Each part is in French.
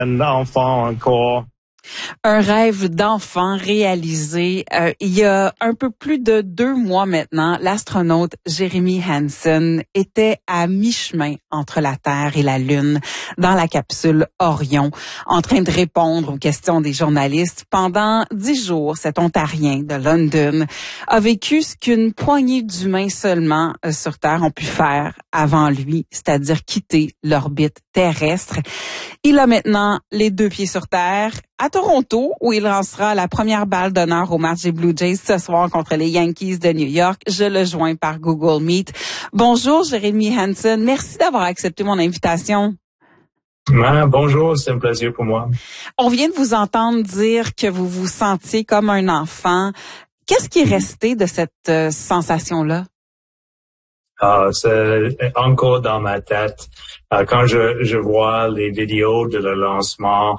un enfant encore. Un rêve d'enfant réalisé il y a un peu plus de 2 mois maintenant. L'astronaute Jeremy Hansen était à mi-chemin entre la Terre et la Lune dans la capsule Orion, en train de répondre aux questions des journalistes. Pendant 10 jours, cet Ontarien de London a vécu ce qu'une poignée d'humains seulement sur Terre ont pu faire avant lui, c'est-à-dire quitter l'orbite terrestre. Il a maintenant les 2 pieds sur Terre à Toronto, où il lancera la première balle d'honneur au match des Blue Jays ce soir contre les Yankees de New York. Je le joins par Google Meet. Bonjour, Jeremy Hansen. Merci d'avoir accepté mon invitation. Bonjour, c'est un plaisir pour moi. On vient de vous entendre dire que vous vous sentiez comme un enfant. Qu'est-ce qui est resté de cette sensation-là? C'est encore dans ma tête. Quand je vois les vidéos de le lancement,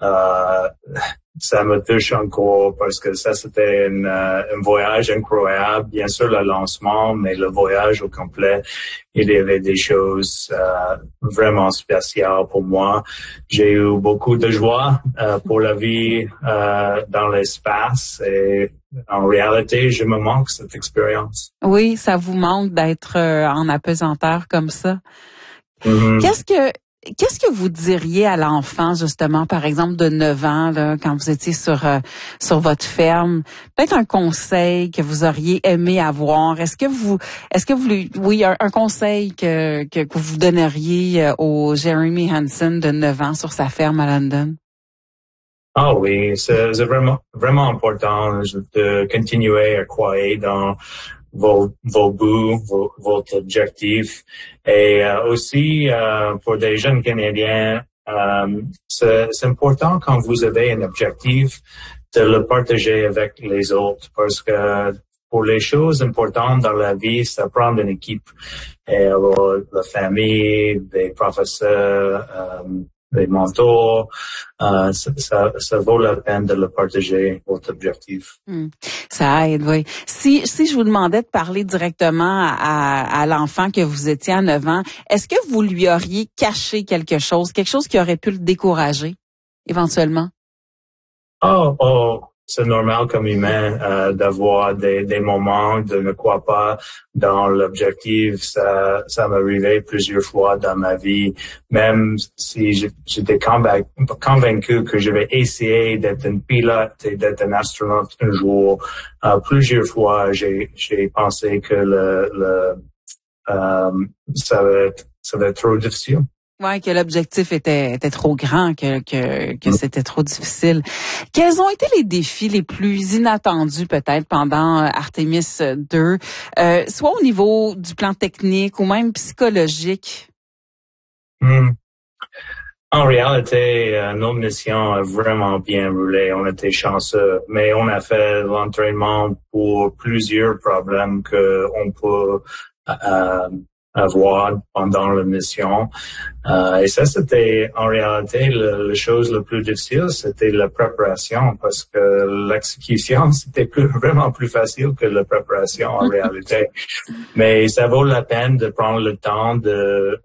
ça me touche encore parce que ça, c'était un voyage incroyable. Bien sûr, le lancement, mais le voyage au complet, il y avait des choses vraiment spéciales pour moi. J'ai eu beaucoup de joie pour la vie dans l'espace et en réalité, je me manque cette expérience. Oui, ça vous manque d'être en apesanteur comme ça. Mm-hmm. Qu'est-ce que vous diriez à l'enfant, justement, par exemple, de 9 ans, là, quand vous étiez sur votre ferme? Peut-être un conseil que vous auriez aimé avoir. Est-ce que vous oui, un conseil que vous donneriez au Jeremy Hansen de 9 ans sur sa ferme à London? Ah oui, c'est vraiment important de continuer à croire dans vos buts, votre objectif. Et aussi, pour des jeunes Canadiens, c'est important quand vous avez un objectif de le partager avec les autres parce que pour les choses importantes dans la vie, ça prend une équipe. Et alors, la famille, les professeurs, les mentors, ça vaut la peine de le partager, votre objectif. Ça aide, oui. Si je vous demandais de parler directement à l'enfant que vous étiez à 9 ans, est-ce que vous lui auriez caché quelque chose qui aurait pu le décourager, éventuellement? Oh, c'est normal comme humain d'avoir des moments de ne croire pas dans l'objectif. Ça m'est arrivé plusieurs fois dans ma vie. Même si j'étais convaincu que je vais essayer d'être un pilote et d'être un astronaute un jour, plusieurs fois j'ai pensé que ça va être trop difficile. Ouais, que l'objectif était trop grand, que c'était trop difficile. Quels ont été les défis les plus inattendus peut-être pendant Artemis 2, soit au niveau du plan technique ou même psychologique? En réalité, notre mission a vraiment bien roulé. On était chanceux, mais on a fait l'entraînement pour plusieurs problèmes que on peut avoir pendant la mission. Et ça, c'était en réalité la chose la plus difficile, c'était la préparation, parce que l'exécution, c'était vraiment plus facile que la préparation en réalité. Mais ça vaut la peine de prendre le temps de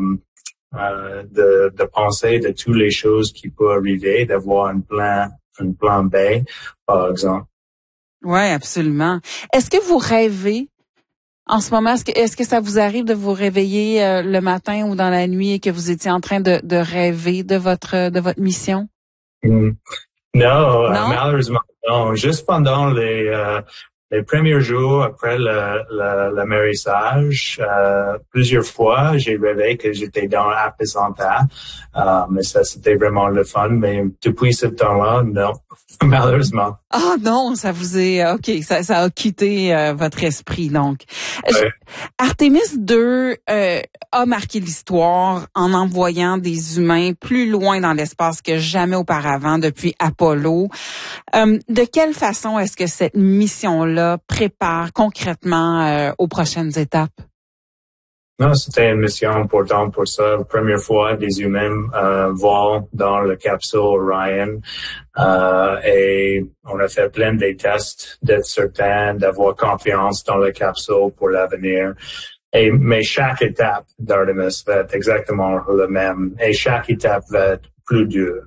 penser de toutes les choses qui peuvent arriver, d'avoir un plan B, par exemple. Oui, absolument. Est-ce que vous rêvez en ce moment? Est-ce que ça vous arrive de vous réveiller le matin ou dans la nuit et que vous étiez en train de rêver de votre mission? Non, malheureusement non. Juste pendant les premiers jours après l'amérissage, plusieurs fois, j'ai rêvé que j'étais dans l'apesanteur. Mais ça, c'était vraiment le fun. Mais depuis ce temps-là, non, malheureusement. Ah non, ça vous est... OK, ça a quitté votre esprit, donc. Ouais. Artemis 2 a marqué l'histoire en envoyant des humains plus loin dans l'espace que jamais auparavant depuis Apollo. De quelle façon est-ce que cette mission-là prépare concrètement aux prochaines étapes? Non, c'était une mission importante pour ça. La première fois, des humains volent dans la capsule Orion et on a fait plein de tests d'être certain, d'avoir confiance dans la capsule pour l'avenir. Mais chaque étape d'Artemis va être exactement la même et chaque étape va être plus dure.